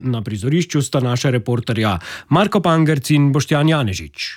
Na prizorišču sta naša reporterja Marko Pangerc in Boštjan Janežič.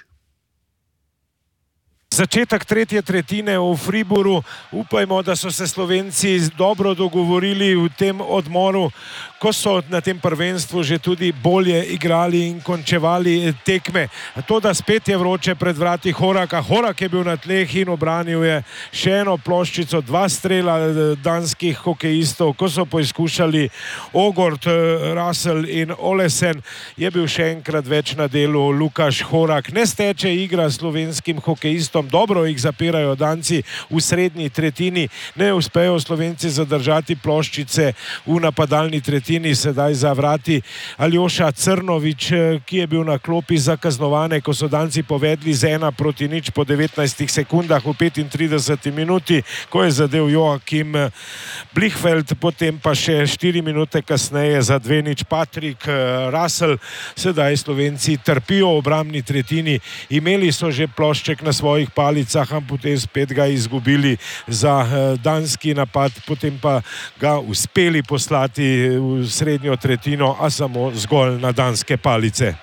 Začetek tretje tretjine v Fribourgu. Upajmo, da so se Slovenci dobro dogovorili v tem odmoru, ko so na tem prvenstvu že tudi bolje igrali in končevali tekme. Toda spet je vroče pred vrati Horaka. Horak je bil na tleh in obranil je še eno ploščico, 2 strela danskih hokejistov. Ko so poizkušali Ogord, Russell in Olesen, je bil še enkrat več na delu Lukáš Horak. Ne steče igra slovenskim hokejistom. Dobro jih zapirajo Danci v srednji tretjini, ne uspejo Slovenci zadržati ploščice v napadalni tretjini. Sedaj za vrati Aljoša Crnovič, ki je bil na klopi za kaznovane, ko so Danci povedli z 1-0 po 19 sekundah v 35 minuti, ko je zadev Joakim Blichfeld, potem pa še 4 minute kasneje za 2-0 Patrik Russell. Sedaj Slovenci trpijo v obrambni tretjini, imeli so že plošček na svojih palicah, a potem spet ga izgubili za danski napad, potem pa ga uspeli poslati v srednjo tretjino, a samo zgolj na danske palice.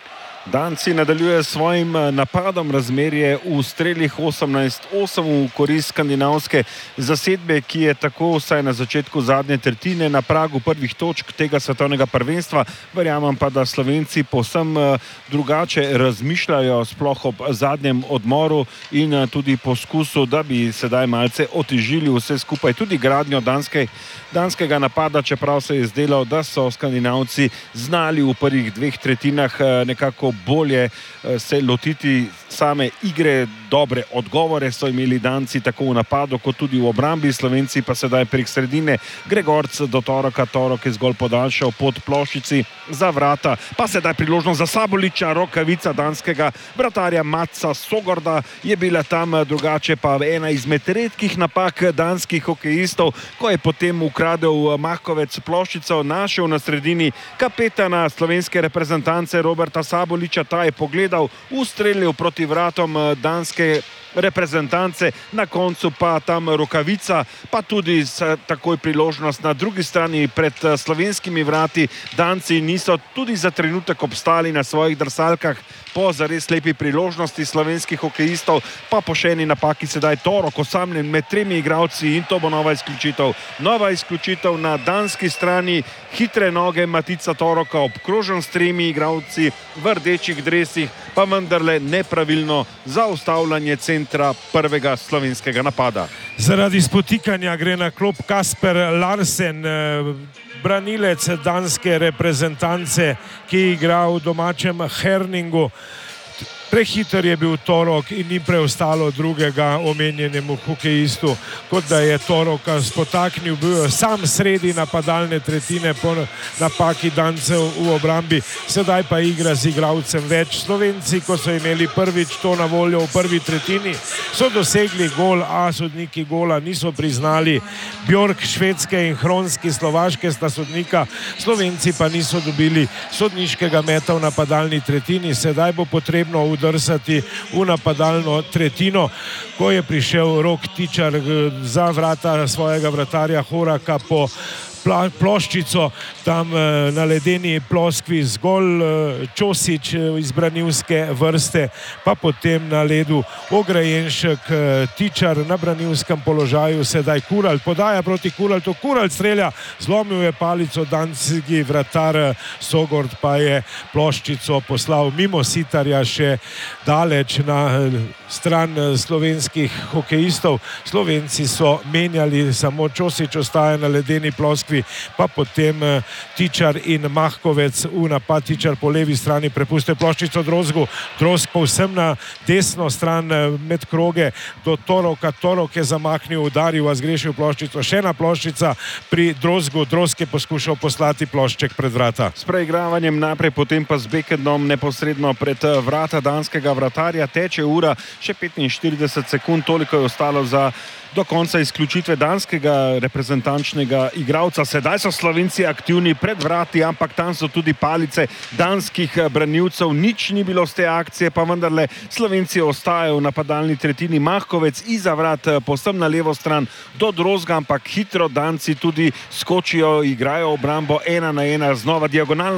Danci nadaljuje s svojim napadom, razmerje v strelih 18-8 v korist skandinavske zasedbe, ki je tako vsaj na začetku zadnje tretjine na pragu prvih točk tega svetovnega prvenstva. Verjamem pa, da Slovenci povsem drugače razmišljajo, sploh ob zadnjem odmoru in tudi poskusu, da bi sedaj malce otežili vse skupaj, tudi gradnjo danskega napada, čeprav se je zdelo, da so skandinavci znali v prvih 2 tretjinah nekako bolje se lotiti same igre. Dobre odgovore so imeli Danci tako v napadu kot tudi v obrambi, Slovenci pa sedaj prek sredine. Gregorc do Toroka, Torok je zgolj podaljšal pod ploščici za vrata, pa sedaj priložnost za Saboliča, rokavica danskega vratarja Matsa Sogorda je bila tam, drugače pa ena izmed redkih napak danskih hokejistov, ko je potem ukradel Mahkovec ploščico, našel na sredini kapetana slovenske reprezentance Roberta Saboliča. Ta je pogledal, ustrelil proti vratom danske reprezentance, na koncu pa tam rokavica, pa tudi takoj priložnost na drugi strani pred slovenskimi vrati. Danci niso tudi za trenutek obstali na svojih drsalkah po zares lepi priložnosti slovenskih hokejistov, pa po še eni napaki sedaj Torok osamljen med 3 igralci in to bo nova izključitev. Nova izključitev na danski strani, hitre noge Matica Toroka, obkrožen s 3 igralci v rdečih dresih, pa vendarle nepravilno zaustavljanje centra prvega slovenskega napada. Zaradi spotikanja gre na klop Kasper Larsen, branilec danske reprezentance, ki igra v domačem Herningu. Prehiter je bil Torok in ni preostalo drugega omenjenemu hokejistu, kot da je Toroka spotaknil, bil je sam sredi napadalne tretjine po napaki Dancev v obrambi. Sedaj pa igra z igralcem več. Slovenci, ko so imeli prvič to na voljo v prvi tretjini, so dosegli gol, a sodniki gola niso priznali. Bjork švedske in Hronski slovaške sta sodnika, Slovenci pa niso dobili sodniškega meta v napadalni tretjini. Sedaj bo potrebno udrsati v napadalno tretjino, ko je prišel Rok Tičar za vrata svojega vratarja Horaka po ploščico, tam na ledeni ploskvi zgolj Čosič iz branilske vrste, pa potem na ledu Ograjenšek, Tičar na branilskem položaju, sedaj Kuralt podaja proti Kuraltu, Kuralt strelja, zlomil je palico danski vratar Sogord, pa je ploščico poslal mimo sitarja še daleč na stran slovenskih hokejistov. Slovenci so menjali, samo Čosič ostaja na ledeni ploskvi, pa potem Tičar in Mahkovec v napad. Tičar po levi strani prepustil ploščico Drozgu, Drozg povsem na desno stran med kroge do Toroka. Torok je zamahnil, udaril, a zgrešil ploščico. Še ena ploščica pri Drozgu, Drozg je poskušal poslati plošček pred vrata. S preigravanjem naprej, potem pa z Bekedom neposredno pred vrata danskega vratarja. Teče ura, še 45 sekund, toliko je ostalo za do konca izključitve danskega reprezentančnega igralca. igralca. Sedaj so Slovenci aktivni pred vrati, ampak tam so tudi palice danskih branilcev. Nič ni bilo z te akcije, pa vendarle Slovenci ostajajo v napadalni tretjini. Mahkovec izza vrat, povsem na levo stran do Drozga, ampak hitro Danci tudi skočijo, igrajo obrambo 1-1, znova diagonalno.